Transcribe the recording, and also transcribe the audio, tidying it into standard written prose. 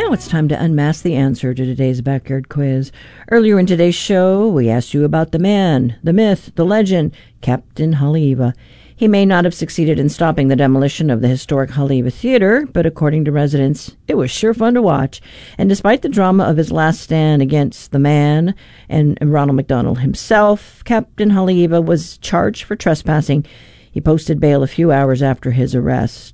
Now it's time to unmask the answer to today's backyard quiz. Earlier in today's show, we asked you about the man, the myth, the legend, Captain Haleiwa. He may not have succeeded in stopping the demolition of the historic Haleiwa Theater, but according to residents, it was sure fun to watch. And despite the drama of his last stand against the man and Ronald McDonald himself, Captain Haleiwa was charged for trespassing. He posted bail a few hours after his arrest.